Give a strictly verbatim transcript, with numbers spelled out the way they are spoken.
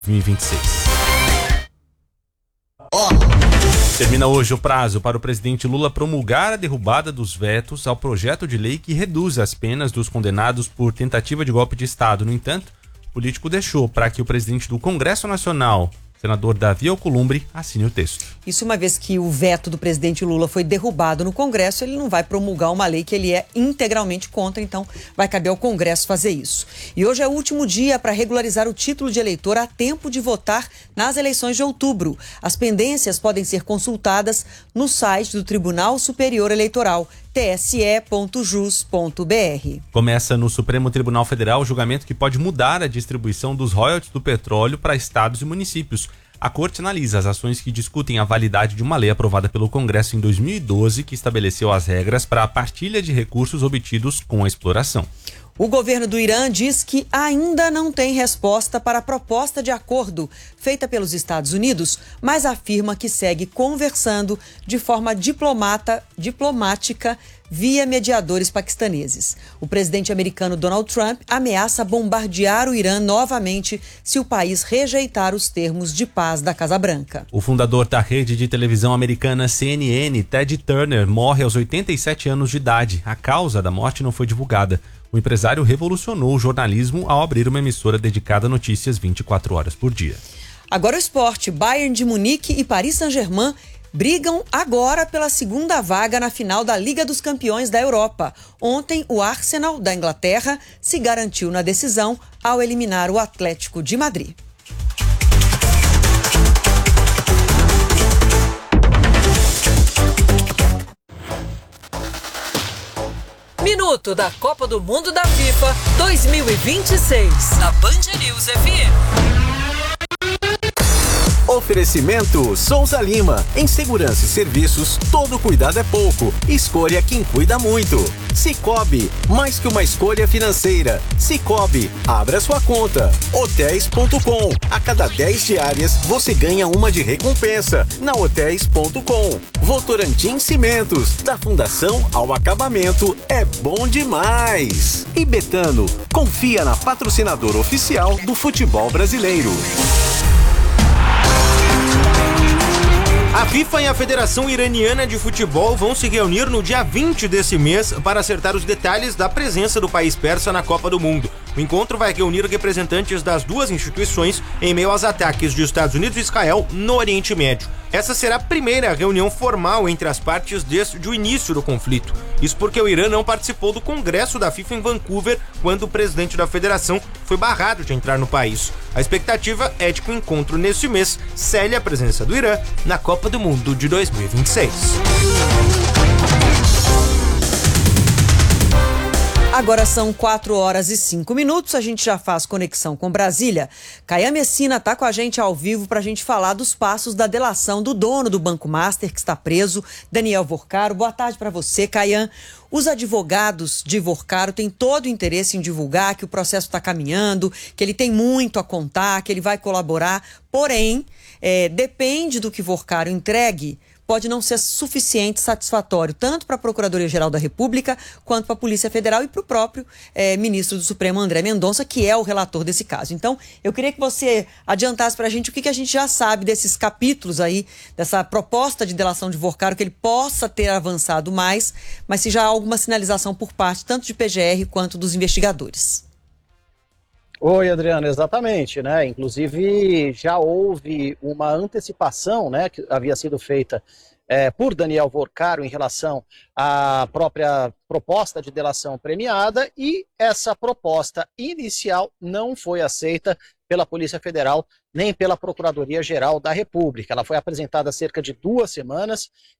dois mil e vinte e seis. Termina hoje o prazo para o presidente Lula promulgar a derrubada dos vetos ao projeto de lei que reduz as penas dos condenados por tentativa de golpe de Estado. No entanto, o político deixou para que o presidente do Congresso Nacional, senador Davi Alcolumbre, assine o texto. Isso uma vez que o veto do presidente Lula foi derrubado no Congresso, ele não vai promulgar uma lei que ele é integralmente contra, então vai caber ao Congresso fazer isso. E hoje é o último dia para regularizar o título de eleitor a tempo de votar nas eleições de outubro. As pendências podem ser consultadas no site do Tribunal Superior Eleitoral, t s e ponto jus ponto b r. Começa no Supremo Tribunal Federal o julgamento que pode mudar a distribuição dos royalties do petróleo para estados e municípios. A Corte analisa as ações que discutem a validade de uma lei aprovada pelo Congresso em dois mil e doze que estabeleceu as regras para a partilha de recursos obtidos com a exploração. O governo do Irã diz que ainda não tem resposta para a proposta de acordo feita pelos Estados Unidos, mas afirma que segue conversando de forma diplomata, diplomática via mediadores paquistaneses. O presidente americano Donald Trump ameaça bombardear o Irã novamente se o país rejeitar os termos de paz da Casa Branca. O fundador da rede de televisão americana C N N, Ted Turner, morre aos oitenta e sete anos de idade. A causa da morte não foi divulgada. O empresário revolucionou o jornalismo ao abrir uma emissora dedicada a notícias vinte e quatro horas por dia. Agora o esporte. Bayern de Munique e Paris Saint-Germain brigam agora pela segunda vaga na final da Liga dos Campeões da Europa. Ontem, o Arsenal da Inglaterra se garantiu na decisão ao eliminar o Atlético de Madrid. Minuto da Copa do Mundo da FIFA dois mil e vinte e seis, na Band News F M. Oferecimento Souza Lima. Em segurança e serviços, todo cuidado é pouco. Escolha quem cuida muito. Cicobi, mais que uma escolha financeira. Cicobi, abra sua conta. Hotéis ponto com. A cada dez diárias, você ganha uma de recompensa. Na Hotéis ponto com. Votorantim Cimentos, da fundação ao acabamento, é bom demais. E Betano, confia na patrocinadora oficial do futebol brasileiro. A FIFA e a Federação Iraniana de Futebol vão se reunir no dia vinte desse mês para acertar os detalhes da presença do país persa na Copa do Mundo. O encontro vai reunir representantes das duas instituições em meio aos ataques de Estados Unidos e Israel no Oriente Médio. Essa será a primeira reunião formal entre as partes desde o início do conflito. Isso porque o Irã não participou do Congresso da FIFA em Vancouver quando o presidente da federação foi barrado de entrar no país. A expectativa é de que o encontro neste mês cele a presença do Irã na Copa do Mundo de dois mil e vinte e seis. Agora são quatro horas e cinco minutos, a gente já faz conexão com Brasília. Caian Messina está com a gente ao vivo para a gente falar dos passos da delação do dono do Banco Master, que está preso, Daniel Vorcaro. Boa tarde para você, Caian. Os advogados de Vorcaro têm todo o interesse em divulgar que o processo está caminhando, que ele tem muito a contar, que ele vai colaborar, porém, é, depende do que Vorcaro entregue, pode não ser suficiente, satisfatório, tanto para a Procuradoria-Geral da República, quanto para a Polícia Federal e para o próprio eh, ministro do Supremo, André Mendonça, que é o relator desse caso. Então, eu queria que você adiantasse para a gente o que, que a gente já sabe desses capítulos aí, dessa proposta de delação de Vorcaro, que ele possa ter avançado mais, mas se já há alguma sinalização por parte tanto de P G R quanto dos investigadores. Oi, Adriana, exatamente, né? Inclusive já houve uma antecipação, né, que havia sido feita é, por Daniel Vorcaro em relação à própria proposta de delação premiada, e essa proposta inicial não foi aceita pela Polícia Federal nem pela Procuradoria-Geral da República. Ela foi apresentada há cerca de duas semanas